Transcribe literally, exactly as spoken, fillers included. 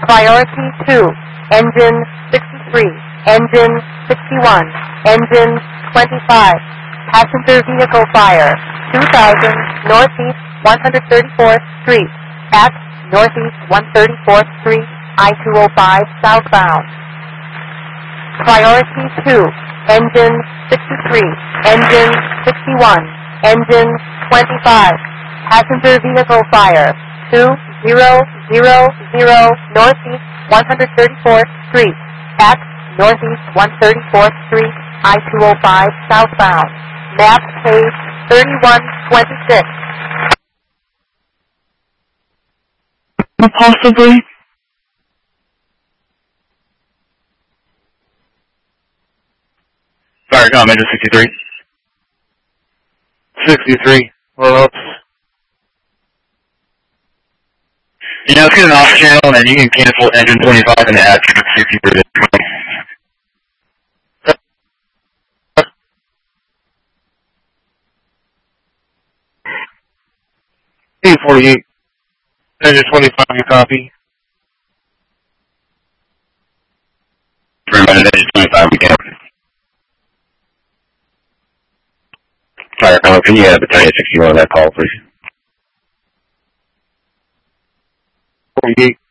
Priority two, engine sixty-three, engine sixty-one, engine twenty-five. Passenger vehicle fire, two thousand Northeast one hundred thirty-fourth Street, at Northeast one hundred thirty-fourth Street, I two oh five southbound. Priority two, engine sixty-three, engine sixty-one, engine twenty-five. Passenger vehicle fire, two thousand Northeast one hundred thirty-fourth Street, at Northeast one hundred thirty-fourth Street, I two oh five southbound. Map page thirty-one twenty-six. Possibly. Fire com, engine sixty-three. sixty-three. Well, oops. You know, let's get an off channel and then you can cancel engine twenty-five and add sixty-three. eight forty-eight. Engine twenty-five, you copy. Remember, engine twenty-five, we can. Fire com, can you add battalion sixty-one on that call, please? forty-eight.